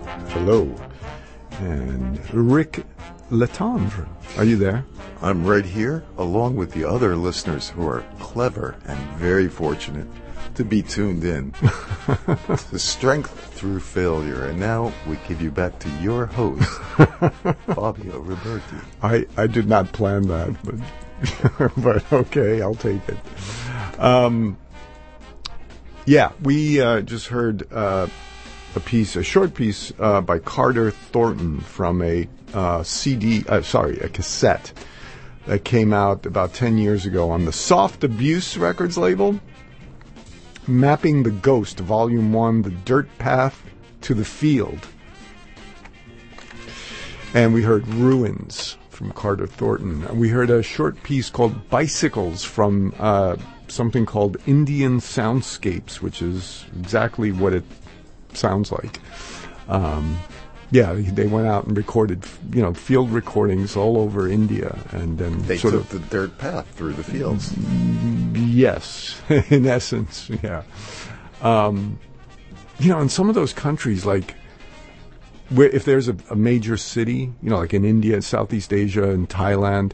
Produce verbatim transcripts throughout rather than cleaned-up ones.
Hello. And Rick Letendre, are you there? I'm right here, along with the other listeners who are clever and very fortunate to be tuned in. The strength through failure. And now we give you back to your host, Fabio Roberti. I, I did not plan that, but, but okay, I'll take it. Um, yeah, we uh, just heard uh, a piece, a short piece uh, by Carter Thornton from a uh, C D, uh, sorry, a cassette that came out about ten years ago on the Soft Abuse Records label. Mapping the Ghost, Volume one, The Dirt Path to the Field. And we heard Ruins from Carter Thornton. And we heard a short piece called Bicycles from uh, something called Indian Soundscapes, which is exactly what it sounds like. Um, yeah, they went out and recorded, you know, field recordings all over India, and then they sort took of the dirt path through the fields. Yes, in essence, yeah. Um, you know, in some of those countries, like where if there's a, a major city, you know, like in India, Southeast Asia, and Thailand,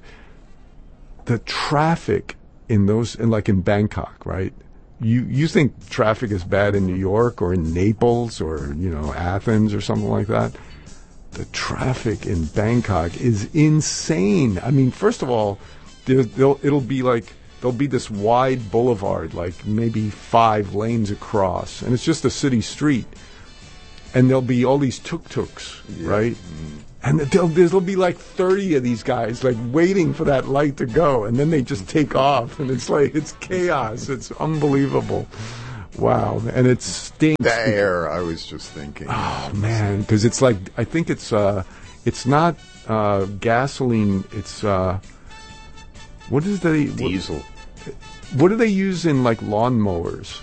the traffic in those, and like in Bangkok, right? You you think traffic is bad in New York or in Naples or, you know, Athens or something like that? The traffic in Bangkok is insane. I mean, first of all, there, it'll be like, there'll be this wide boulevard, like maybe five lanes across, and it's just a city street. And there'll be all these tuk-tuks, yeah. right? Mm. And there'll, there'll be like thirty of these guys, like waiting for that light to go, and then they just take off, and it's like, it's chaos. It's unbelievable. Wow. And it stinks. The air, I was just thinking. Oh, man, because it's like, I think it's, uh, it's not uh, gasoline, it's, uh, what is the... Diesel. What, what do they use in, like, lawnmowers?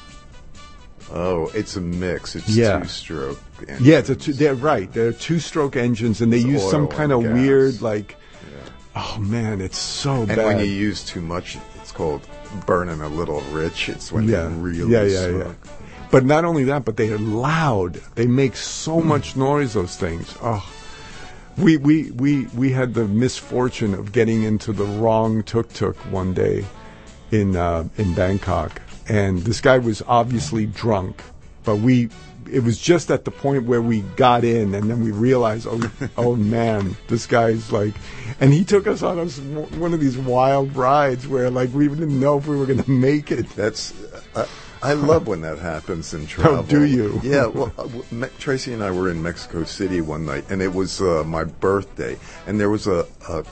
Oh, it's a mix. It's yeah. two-stroke engines. Yeah, it's a two, they're right. They're two-stroke engines, and they it's use some kind of gas. weird, like, yeah. oh, man, it's so and bad. And when you use too much, it's called burning a little rich. It's when yeah. they really yeah, yeah, smoke. Yeah. But not only that, but they are loud. They make so mm. much noise, those things. Oh, we, we, we, we had the misfortune of getting into the wrong tuk-tuk one day in uh, in Bangkok. And this guy was obviously drunk, but we, it was just at the point where we got in, and then we realized, oh, oh man, this guy's like, and he took us on a, one of these wild rides where, like, we didn't know if we were going to make it. That's, uh, I love when that happens in travel. Oh, do you? Yeah, well, uh, Tracy and I were in Mexico City one night, and it was uh, my birthday, and there was a, a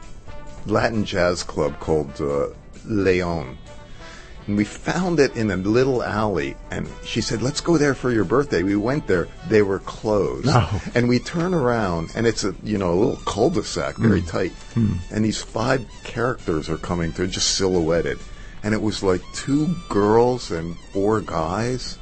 Latin jazz club called uh, Leon. And we found it in a little alley, and she said, let's go there for your birthday. We went there. They were closed. Oh. And we turn around, and it's a, you know, a little cul-de-sac, very mm. tight. Mm. And these five characters are coming through, just silhouetted. And it was like two girls and four guys.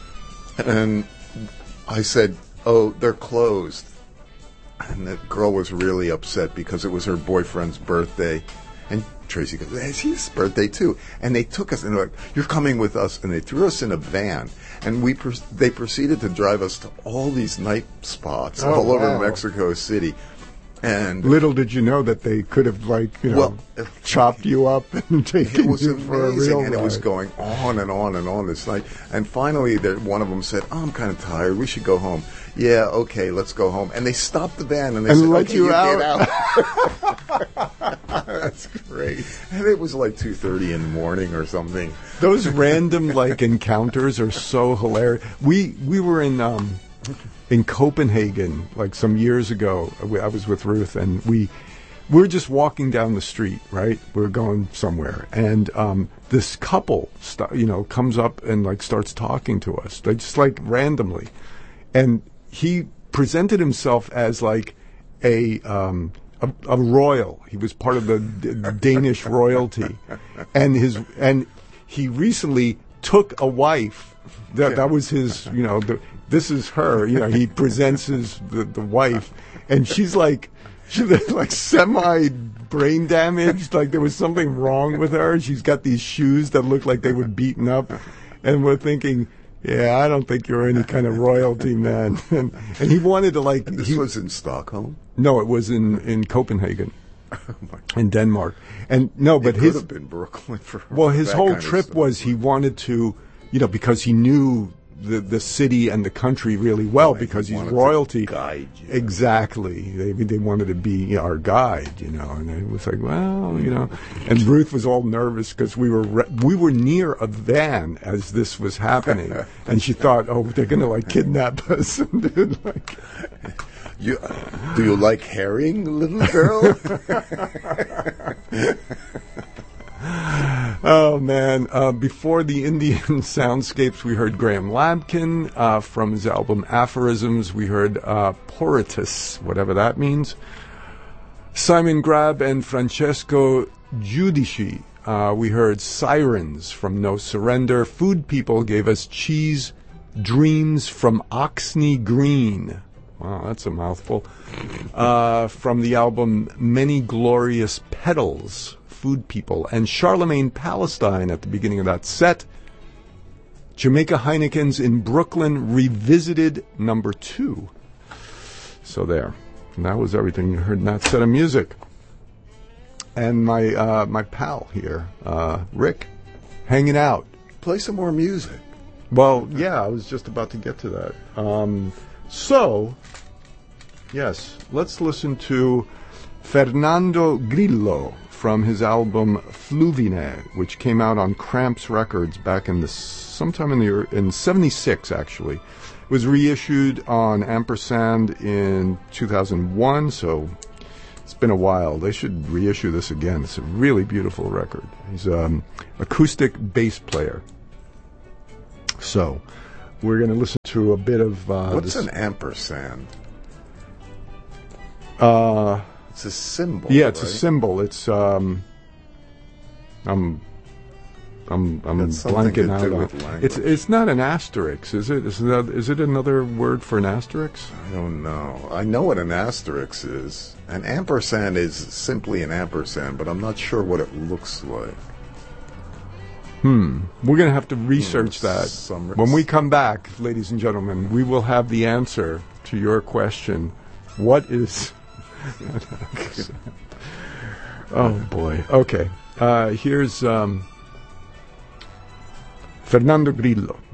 And I said, oh, they're closed. And the girl was really upset because it was her boyfriend's birthday. And Tracy goes, it's his birthday too. And they took us, and they're like, you're coming with us. And they threw us in a van. And we pro- they proceeded to drive us to all these night spots oh, all over wow. Mexico City. And little did you know that they could have, like, you know, well, chopped you up and taken it was you amazing, for a real and ride. It was going on and on and on this night. And finally, one of them said, oh, I'm kind of tired. We should go home. Yeah, okay, let's go home. And they stopped the van, and they and said, let okay, you, you out. get out. That's great. And it was like two thirty in the morning or something. Those random, like, encounters are so hilarious. We we were in um, in Copenhagen, like, some years ago. I was with Ruth, and we, we were just walking down the street, right? We were going somewhere. And um, this couple, st- you know, comes up and, like, starts talking to us. They just, like, randomly. And he presented himself as, like, a... Um, A, a royal. He was part of the D- Danish royalty, and his and he recently took a wife. That that was his. You know, the, this is her. You know, he presents his the, the wife, and she's like she's like semi brain damaged. Like there was something wrong with her. She's got these shoes that look like they were beaten up, and we're thinking, Yeah, I don't think you're any kind of royalty, man. And, and he wanted to like. This he was in Stockholm? No, it was in in Copenhagen, Oh my God. in Denmark. And no, but it his could have been Brooklyn for well, his that whole kind of trip stuff. was he wanted to, you know, because he knew the the city and the country really well Right, because he he's wanted to royalty. guide you. Exactly. They they wanted to be our guide, you know, and it was like, well, you know, and Ruth was all nervous because we were re- we were near a van as this was happening, and she thought, oh, they're gonna like kidnap us, and dude, like. You, do you like herring, little girl? Oh, man. Uh, before the Indian soundscapes, we heard Graham Lampkin. Uh, from his album Aphorisms, we heard uh, Poritus, whatever that means. Simon Grab and Francesco Giudici. Uh, we heard Sirens from No Surrender. Food People gave us Cheese Dreams from Oxney Green. Wow, that's a mouthful. Uh, from the album Many Glorious Petals, Food People. And Charlemagne Palestine at the beginning of that set. Jamaica Heineken's In Brooklyn Revisited number two. So there. And that was everything you heard in that set of music. And my uh, my pal here, uh, Rick, hanging out. Play some more music. Well, yeah, I was just about to get to that. Um, so, yes, let's listen to Fernando Grillo from his album Fluvine, which came out on Cramps Records back in the sometime in the in seventy-six. Actually, it was reissued on Ampersand in two thousand one. So it's been a while. They should reissue this again. It's a really beautiful record. He's an um, acoustic bass player. So, we're going to listen to a bit of... Uh, What's this, an ampersand? Uh, it's a symbol, Yeah, it's right? a symbol. It's... Um, I'm... I'm, I'm That's something blanking to out do on with language. It's it's not an asterisk, is it? Is that is it another word for an asterisk? I don't know. I know what an asterisk is. An ampersand is simply an ampersand, but I'm not sure what it looks like. Hmm. We're going to have to research Hmm, that. some- When we come back, ladies and gentlemen, we will have the answer to your question. What is... Oh, boy. Okay. Uh, here's um, Fernando Grillo.